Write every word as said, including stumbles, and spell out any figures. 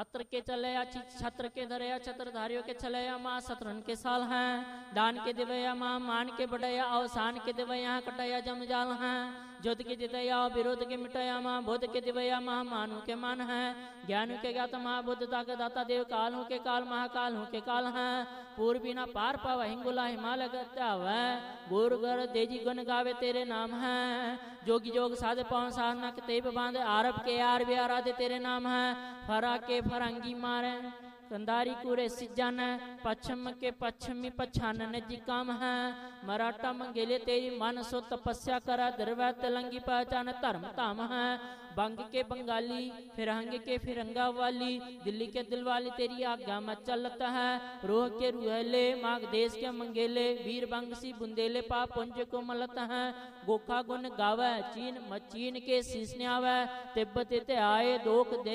अत्र के चले या छत्र के धरे छत्रधारियों के चले या माँ शत्रन के साल हैं। दान के दिवया माँ मान के बढ़या अवसान के दिवया कटया जमजाल हैं। ज्योति के दिवया विरोध के मिटया माँ बुद्ध के दिवया माँ मानु के मान है। ज्ञान के ज्ञात माँ बुद्धता के दाता देव कालों के काल महाकाल हूँ के काल हैं। पूर्वी ना पार पावा हिंगुला हिमालय गत्यावै गुरु गर देजी गुण गावे तेरे नाम है। जोगी जोग साधे पावन साधना के तेब बांधे आरब के यार भी आराधे तेरे नाम है। फरा के फरंगी मारे कंदारी कुरे सिजान पश्चिम के पश्चिमी पछानन जी काम है। मराठा मंगेले तेरी मन सो तपस्या करा दरवै तेलंगी पहचान धर्म धाम है। बंग के बंगाली फिरंग के फिरंगा वाली दिल्ली के दिल वाली तेरी आज्ञा में चलता है। रोह के रुहले माघ देश के मंगेले वीर बंगसी बुंदेले पा पुंज को मलत है। गोखा गुन गावे चीन चीन के शीश ने आवे तिब्बत ते आए दोक दे